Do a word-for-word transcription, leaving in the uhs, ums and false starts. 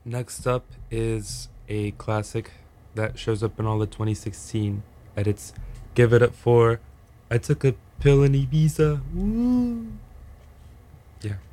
Next up is a classic that shows up in all the twenty sixteen edits. Give it up for I took a pill in Ibiza. Woo! Yeah.